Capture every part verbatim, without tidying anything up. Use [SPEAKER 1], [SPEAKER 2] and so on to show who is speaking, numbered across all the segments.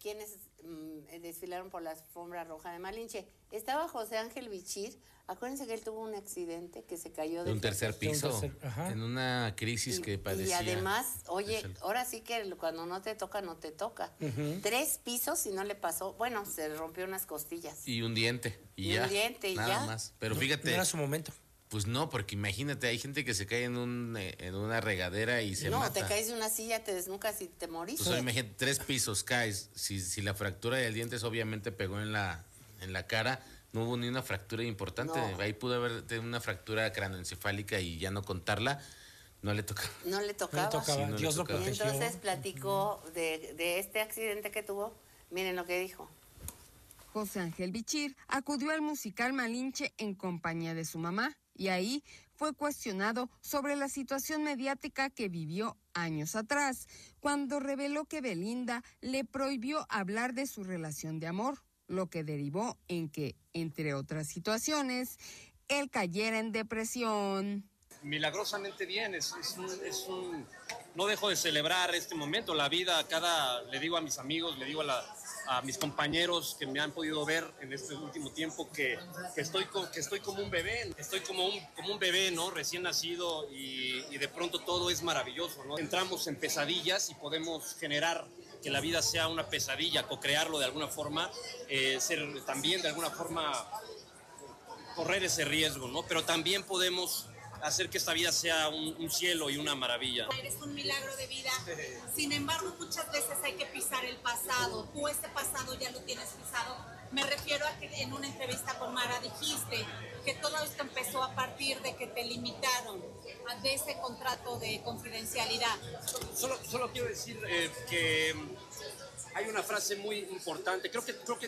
[SPEAKER 1] quienes mmm, desfilaron por la alfombra roja de Malinche. Estaba José Ángel Bichir. Acuérdense que él tuvo un accidente que se cayó
[SPEAKER 2] de un tercer piso,
[SPEAKER 3] un tercer,
[SPEAKER 2] en una crisis
[SPEAKER 1] y,
[SPEAKER 2] que padecía.
[SPEAKER 1] Y además, oye, ahora sí que cuando no te toca, no te toca. Uh-huh. Tres pisos y no le pasó. Bueno, se rompió unas costillas.
[SPEAKER 2] Y un diente. Y, y ya.
[SPEAKER 1] un diente y
[SPEAKER 2] nada
[SPEAKER 1] ya.
[SPEAKER 2] más. Pero
[SPEAKER 3] no,
[SPEAKER 2] fíjate.
[SPEAKER 3] No era su momento.
[SPEAKER 2] Pues no, porque imagínate, hay gente que se cae en un en una regadera y se
[SPEAKER 1] no,
[SPEAKER 2] mata.
[SPEAKER 1] No, te caes de una silla, te desnucas y te morís.
[SPEAKER 2] Pues imagínate, tres pisos caes. Si, si la fractura del diente obviamente pegó en la, en la cara, no hubo ni una fractura importante. No. Ahí pudo haber tenido una fractura craneoencefálica y ya no contarla. No le tocaba.
[SPEAKER 1] No le tocaba.
[SPEAKER 3] No le tocaba.
[SPEAKER 1] Sí, no
[SPEAKER 3] Dios
[SPEAKER 1] le tocaba. Lo protegió. Y entonces platicó de, de este accidente que tuvo. Miren lo que dijo.
[SPEAKER 4] José Ángel Bichir acudió al musical Malinche en compañía de su mamá y ahí fue cuestionado sobre la situación mediática que vivió años atrás, cuando reveló que Belinda le prohibió hablar de su relación de amor, lo que derivó en que, entre otras situaciones, él cayera en depresión.
[SPEAKER 5] Milagrosamente bien, es, es, un, es un... No dejo de celebrar este momento, la vida, cada, le digo a mis amigos, le digo a, la, a mis compañeros que me han podido ver en este último tiempo que, que, estoy, que estoy como un bebé, estoy como un, como un bebé, ¿no? Recién nacido y, y de pronto todo es maravilloso, ¿no? Entramos en pesadillas y podemos generar que la vida sea una pesadilla, co-crearlo de alguna forma, eh, ser también de alguna forma correr ese riesgo, ¿no? Pero también podemos hacer que esta vida sea un, un cielo y una maravilla.
[SPEAKER 6] Eres un milagro de vida. Sin embargo, muchas veces hay que pisar el pasado. Tú ese pasado ya lo tienes pisado. Me refiero a que en una entrevista con Mara dijiste que todo esto empezó a partir de que te limitaron de ese contrato de confidencialidad.
[SPEAKER 5] Solo, solo quiero decir eh, que hay una frase muy importante. Creo que, creo que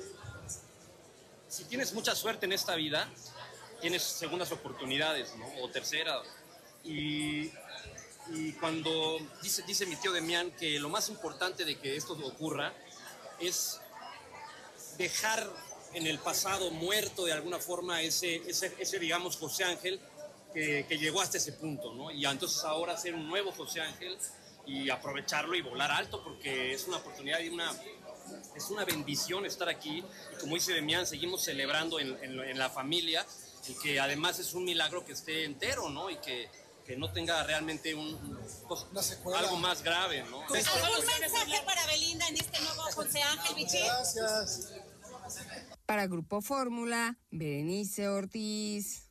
[SPEAKER 5] si tienes mucha suerte en esta vida, tienes segundas oportunidades, ¿no? O tercera. Y, y cuando dice, dice mi tío Demián que lo más importante de que esto ocurra es dejar en el pasado muerto de alguna forma ese, ese, ese digamos, José Ángel que, que llegó hasta ese punto, ¿no? Y entonces ahora ser un nuevo José Ángel y aprovecharlo y volar alto porque es una oportunidad y una... Es una bendición estar aquí y como dice Demián, seguimos celebrando en, en, en la familia y que además es un milagro que esté entero, ¿no? Y que, que no tenga realmente un, un algo más grave, ¿no?
[SPEAKER 6] ¿Algún mensaje para Belinda en este nuevo José Ángel Bichir?
[SPEAKER 7] Gracias.
[SPEAKER 4] Para Grupo Fórmula, Berenice Ortiz.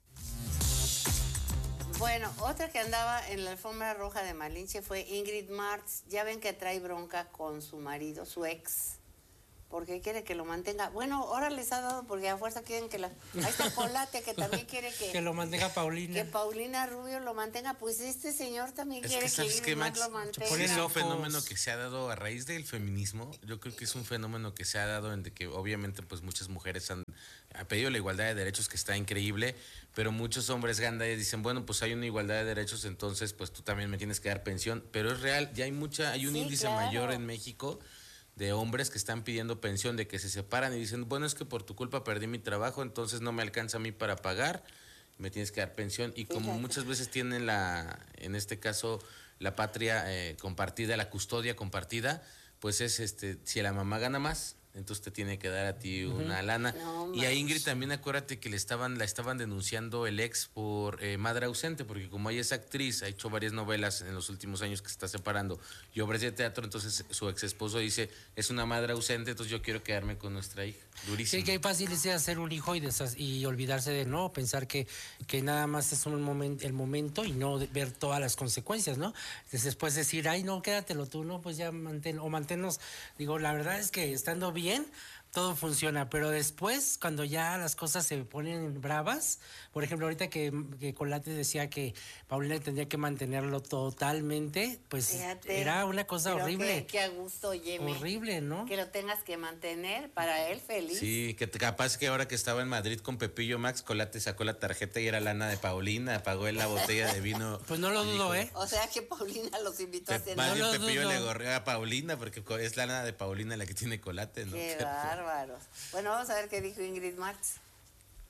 [SPEAKER 1] Bueno, otra que andaba en la alfombra roja de Malinche fue Ingrid Martz. Ya ven que trae bronca con su marido, su ex, porque quiere que lo mantenga. Bueno, ahora les ha dado porque a fuerza quieren que la... Ahí está Colate, que también quiere que...
[SPEAKER 3] que lo mantenga Paulina.
[SPEAKER 1] Que Paulina Rubio lo mantenga. Pues este señor también
[SPEAKER 2] es
[SPEAKER 1] quiere
[SPEAKER 2] que,
[SPEAKER 1] que
[SPEAKER 2] Ingrid
[SPEAKER 1] Martz lo mantenga.
[SPEAKER 2] Es un fenómeno que se ha dado a raíz del feminismo. Yo creo que es un fenómeno que se ha dado en de que obviamente pues muchas mujeres han, han pedido la igualdad de derechos, que está increíble, pero muchos hombres gandallas dicen, bueno, pues hay una igualdad de derechos, entonces pues tú también me tienes que dar pensión. Pero es real, ya hay mucha, hay un sí, índice claro. mayor en México de hombres que están pidiendo pensión, de que se separan y dicen, bueno, es que por tu culpa perdí mi trabajo, entonces no me alcanza a mí para pagar, me tienes que dar pensión. Y como Fíjate. muchas veces tienen la, en este caso, la patria eh, compartida, la custodia compartida, pues es este, si la mamá gana más, entonces te tiene que dar a ti una uh-huh. lana. No, y a Ingrid también acuérdate que le estaban, la estaban denunciando el ex por eh, madre ausente, porque como ella es actriz, ha hecho varias novelas en los últimos años que se está separando y obras de teatro, entonces su ex esposo dice, es una madre ausente, entonces yo quiero quedarme con nuestra hija. Durísimo.
[SPEAKER 3] Sí, que fácil es hacer un hijo y, desas- y olvidarse de no, pensar que, que nada más es un momento, el momento y no ver todas las consecuencias, ¿no? Entonces, después decir, ay, no, quédatelo tú, no, pues ya mantén, o manténnos. Digo, la verdad es que estando bien, bien, todo funciona, pero después, cuando ya las cosas se ponen bravas, por ejemplo, ahorita que, que Colate decía que Paulina tendría que mantenerlo totalmente, pues Fíjate, era una cosa horrible.
[SPEAKER 1] Que, que a gusto, Yeme.
[SPEAKER 3] Horrible, ¿no?
[SPEAKER 1] Que lo tengas que mantener, para él feliz.
[SPEAKER 2] Sí, que capaz que ahora que estaba en Madrid con Pepillo Max, Colate sacó la tarjeta y era lana de Paulina, pagó él la botella de vino.
[SPEAKER 3] Pues no lo dudo, ¿eh?
[SPEAKER 1] O sea que Paulina los invitó Pe- a cenar.
[SPEAKER 2] Más bien
[SPEAKER 3] no
[SPEAKER 2] Pepillo
[SPEAKER 3] dudo.
[SPEAKER 2] le gorreó a Paulina, porque es la lana de Paulina la que tiene Colate, ¿no?
[SPEAKER 1] Qué bárbaros. Bueno, vamos a ver qué dijo Ingrid Martz.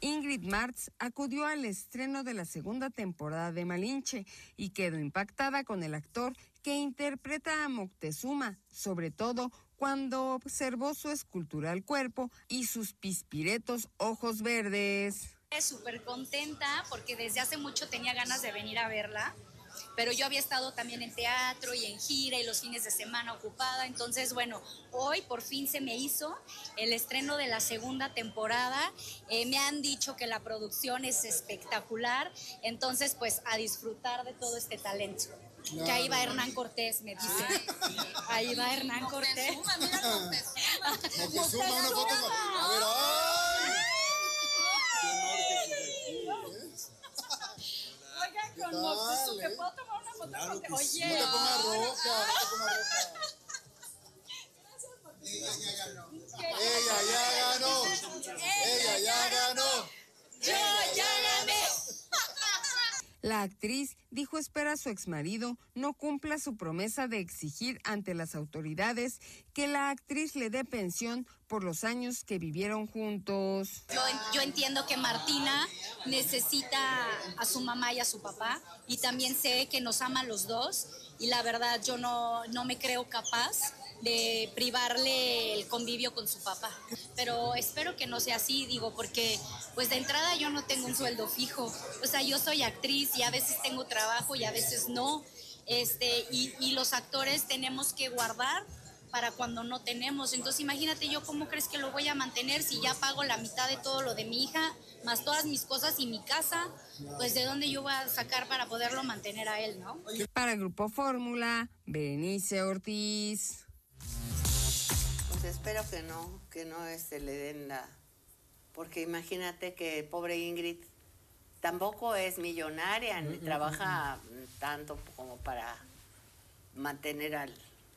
[SPEAKER 4] Ingrid Martz acudió al estreno de la segunda temporada de Malinche y quedó impactada con el actor que interpreta a Moctezuma, sobre todo cuando observó su escultural cuerpo y sus pispiretos ojos verdes.
[SPEAKER 7] Súper contenta porque desde hace mucho tenía ganas de venir a verla, pero yo había estado también en teatro y en gira y los fines de semana ocupada, entonces bueno, hoy por fin se me hizo el estreno de la segunda temporada. Eh, me han dicho que la producción es espectacular, entonces pues a disfrutar de todo este talento. Claro. Que ahí va Hernán Cortés, me dice. Ahí va Hernán Cortés.
[SPEAKER 8] Moctezuma, mira Moctezuma. Moctezuma, una foto. A ver, ¡ay!
[SPEAKER 7] Oigan, con Moctezuma, ¿te puedo tomar una foto?
[SPEAKER 8] Claro
[SPEAKER 7] Con...
[SPEAKER 8] que
[SPEAKER 7] Oye,
[SPEAKER 8] sí. No te pongas roja, no te pongas roja. Ella ya ganó. Ella ya ganó. Ella ya ganó.
[SPEAKER 7] Yo ya gané.
[SPEAKER 4] La actriz dijo espera a su exmarido no cumpla su promesa de exigir ante las autoridades que la actriz le dé pensión por los años que vivieron juntos.
[SPEAKER 7] Yo, yo entiendo que Martina necesita a su mamá y a su papá y también sé que nos ama a los dos y la verdad yo no, no me creo capaz de privarle el convivio con su papá. Pero espero que no sea así, digo, porque pues de entrada yo no tengo un sueldo fijo. O sea, yo soy actriz y a veces tengo trabajo y a veces no. Este, y, y los actores tenemos que guardar para cuando no tenemos. Entonces imagínate yo cómo crees que lo voy a mantener si ya pago la mitad de todo lo de mi hija, más todas mis cosas y mi casa, pues de dónde yo voy a sacar para poderlo mantener a él, ¿no?
[SPEAKER 4] Para Grupo Fórmula, Berenice Ortiz.
[SPEAKER 1] Pues espero que no, que no este, le den la... Porque imagínate que pobre Ingrid tampoco es millonaria, ni mm, trabaja mm, tanto como para mantener al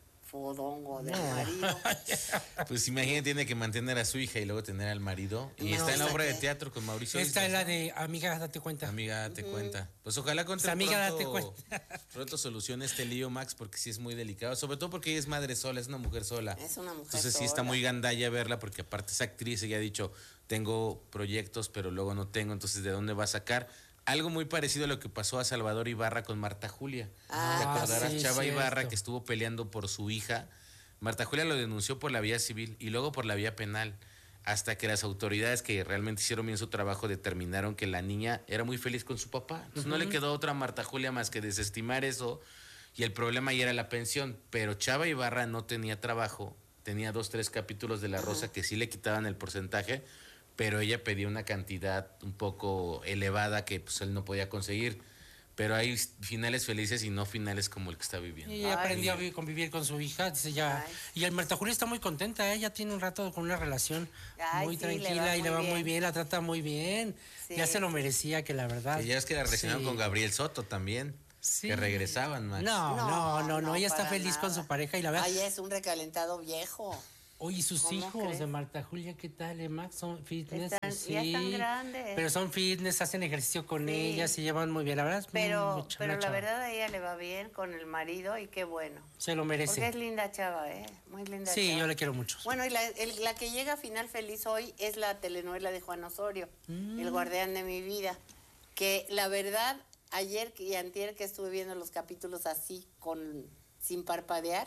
[SPEAKER 1] fodongo del no. marido.
[SPEAKER 2] Pues imagínate, tiene que mantener a su hija y luego tener al marido. Y no, está en la obra de teatro con Mauricio.
[SPEAKER 3] Esta es la de Amiga, date cuenta.
[SPEAKER 2] Amiga, date uh-huh. cuenta. Pues ojalá con
[SPEAKER 3] Amiga,
[SPEAKER 2] pronto,
[SPEAKER 3] date cuenta.
[SPEAKER 2] pronto solucione este lío, Max, porque sí es muy delicado. Sobre todo porque ella es madre sola, es una mujer sola.
[SPEAKER 1] Es una mujer
[SPEAKER 2] Entonces
[SPEAKER 1] sola.
[SPEAKER 2] sí está muy gandalla verla, porque aparte es actriz, ella ha dicho, tengo proyectos, pero luego no tengo, entonces ¿de dónde va a sacar? Algo muy parecido a lo que pasó a Salvador Ibarra con Marta Julia.
[SPEAKER 1] Ah,
[SPEAKER 2] ¿te acordarás?
[SPEAKER 3] sí,
[SPEAKER 2] Chava
[SPEAKER 3] cierto.
[SPEAKER 2] Ibarra, que estuvo peleando por su hija. Marta Julia lo denunció por la vía civil y luego por la vía penal, hasta que las autoridades que realmente hicieron bien su trabajo determinaron que la niña era muy feliz con su papá. Entonces uh-huh. no le quedó otra a Marta Julia más que desestimar eso, y el problema ya era la pensión. Pero Chava Ibarra no tenía trabajo, tenía dos, tres capítulos de La Rosa uh-huh. que sí le quitaban el porcentaje, pero ella pedía una cantidad un poco elevada que pues él no podía conseguir. Pero hay finales felices y no finales como el que está viviendo.
[SPEAKER 3] Y ella aprendió a convivir con su hija, dice ya. Ay. Y el Marta Julia está muy contenta, ella tiene un rato con una relación Ay, muy sí, tranquila le y le va bien. muy bien, la trata muy bien. Sí. Ya se lo merecía, que la verdad.
[SPEAKER 2] Que ya es que la relacionaron sí. con Gabriel Soto también. Sí. Que regresaban, Max.
[SPEAKER 3] No, no, no, no, no ella está feliz nada. con su pareja y la verdad.
[SPEAKER 1] Ay, es un recalentado viejo.
[SPEAKER 3] Oye, sus hijos crees? de Marta Julia, ¿qué tal, eh, Max? Son fitness,
[SPEAKER 1] están,
[SPEAKER 3] sí.
[SPEAKER 1] Ya están grandes.
[SPEAKER 3] Pero son fitness, hacen ejercicio con sí. ella, se llevan muy bien, la verdad.
[SPEAKER 1] Pero, mucha, pero la verdad a ella le va bien con el marido y qué bueno.
[SPEAKER 3] Se lo merece.
[SPEAKER 1] Porque es linda chava, ¿eh? Muy linda
[SPEAKER 3] sí,
[SPEAKER 1] chava.
[SPEAKER 3] yo le quiero mucho.
[SPEAKER 1] Bueno, y la, el, la que llega a final feliz hoy es la telenovela de Juan Osorio, mm. El guardián de mi vida. Que la verdad, ayer y antier que estuve viendo los capítulos así, con sin parpadear,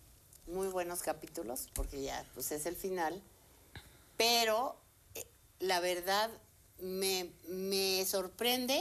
[SPEAKER 1] muy buenos capítulos, porque ya pues es el final, pero eh, la verdad me, me sorprende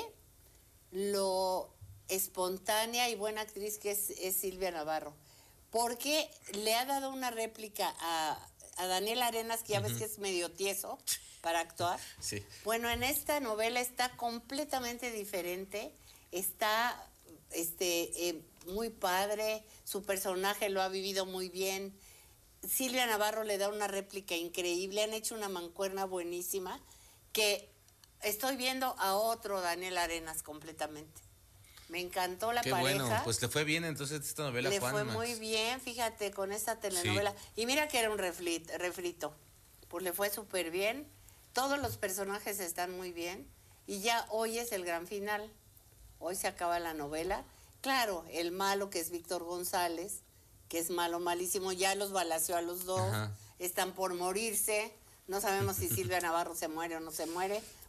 [SPEAKER 1] lo espontánea y buena actriz que es, es Silvia Navarro, porque le ha dado una réplica a, a Daniel Arenas, que ya uh-huh. ves que es medio tieso para actuar.
[SPEAKER 2] Sí.
[SPEAKER 1] Bueno, en esta novela está completamente diferente, está este eh, muy padre, su personaje lo ha vivido muy bien. Silvia Navarro le da una réplica increíble, han hecho una mancuerna buenísima, que estoy viendo a otro Daniel Arenas completamente. Me encantó la
[SPEAKER 2] Qué
[SPEAKER 1] pareja.
[SPEAKER 2] Bueno, pues le fue bien entonces esta novela,
[SPEAKER 1] Le
[SPEAKER 2] Juan
[SPEAKER 1] fue
[SPEAKER 2] Max.
[SPEAKER 1] muy bien, fíjate, con esta telenovela. Sí. Y mira que era un refrit, refrito, pues le fue súper bien. Todos los personajes están muy bien y ya hoy es el gran final. Hoy se acaba la novela. Claro, el malo, que es Víctor González, que es malo, malísimo, ya los balaceó a los dos. Ajá. Están por morirse. No sabemos si Silvia Navarro se muere o no se muere.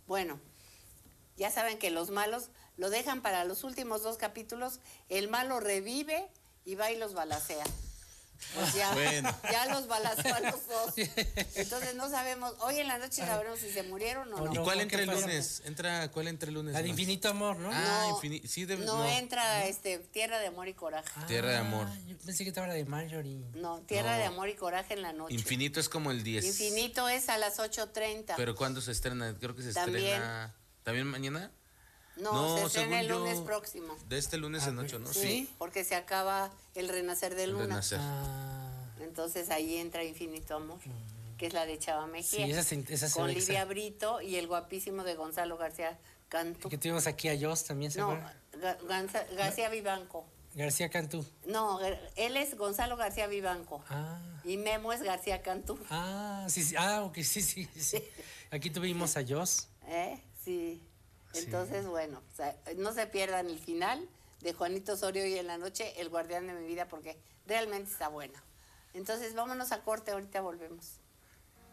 [SPEAKER 1] Bueno, ya saben que los malos lo dejan para los últimos dos capítulos, el malo revive y va y los balacea. Pues ya,
[SPEAKER 2] Bueno.
[SPEAKER 1] ya los balaceó a los dos. Entonces no sabemos, hoy en la noche sabremos si se murieron o
[SPEAKER 3] O
[SPEAKER 1] no.
[SPEAKER 2] ¿Y
[SPEAKER 3] no,
[SPEAKER 2] cuál
[SPEAKER 3] ¿qué
[SPEAKER 2] entra el
[SPEAKER 3] pasa?
[SPEAKER 2] lunes? Entra, ¿cuál entra el lunes?
[SPEAKER 3] La de
[SPEAKER 2] más?
[SPEAKER 3] Infinito Amor, ¿no?
[SPEAKER 2] Ah,
[SPEAKER 1] No,
[SPEAKER 2] infini- sí, debe-
[SPEAKER 1] no,
[SPEAKER 2] no.
[SPEAKER 1] entra este Tierra de Amor y Coraje.
[SPEAKER 2] Tierra de Amor.
[SPEAKER 3] Ah, yo pensé que estaba la de Marjorie.
[SPEAKER 1] No, Tierra
[SPEAKER 2] No.
[SPEAKER 1] de Amor y Coraje en la noche.
[SPEAKER 2] Infinito es como el diez.
[SPEAKER 1] Infinito es a las ocho treinta.
[SPEAKER 2] ¿Pero cuándo se estrena? Creo que se
[SPEAKER 1] También.
[SPEAKER 2] estrena... ¿También mañana?
[SPEAKER 1] No, se estrena el
[SPEAKER 2] según
[SPEAKER 1] lunes
[SPEAKER 2] yo,
[SPEAKER 1] próximo.
[SPEAKER 2] De este lunes en ocho, ¿no?
[SPEAKER 1] Sí, porque se acaba el renacer de
[SPEAKER 2] El
[SPEAKER 1] Luna.
[SPEAKER 2] renacer.
[SPEAKER 3] Ah,
[SPEAKER 1] Entonces ahí entra Infinito Amor, que es la de Chava Mejía.
[SPEAKER 3] sí, esa se, esa se
[SPEAKER 1] con
[SPEAKER 3] ve
[SPEAKER 1] Livia
[SPEAKER 3] exa-
[SPEAKER 1] Brito y el guapísimo de Gonzalo García Cantú.
[SPEAKER 3] que tuvimos aquí a Joss también, ¿se
[SPEAKER 1] No,
[SPEAKER 3] acuerdan?
[SPEAKER 1] Ga- Ganza- García Vivanco.
[SPEAKER 3] García Cantú.
[SPEAKER 1] No, él es Gonzalo García Vivanco.
[SPEAKER 3] Ah,
[SPEAKER 1] Y Memo es García Cantú.
[SPEAKER 3] ah, sí, sí, ah, ok, sí, sí, sí. Aquí tuvimos a Joss.
[SPEAKER 1] ¿Eh? Sí. Entonces, bueno, o sea, no se pierdan el final de Juanito Osorio y en la noche El Guardián de mi Vida, porque realmente está buena. Entonces, vámonos a corte, ahorita volvemos.